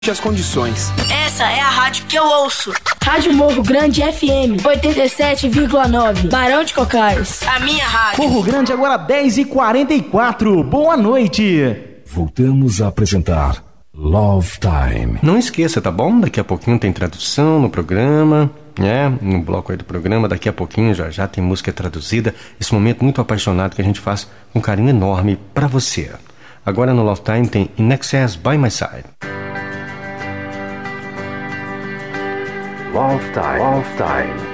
as condições. Essa é a rádio que eu ouço. Rádio Morro Grande FM 87,9, Barão de Cocais. A minha rádio. Morro Grande agora 10h44. Boa noite. Voltamos a apresentar Love Time. Não esqueça, tá bom? Daqui a pouquinho tem tradução no programa, né? No bloco aí do programa, daqui a pouquinho já tem música traduzida. Esse momento muito apaixonado que a gente faz com um carinho enorme pra você. Agora no Love Time tem In Excess by My Side. Love Time. Love Time.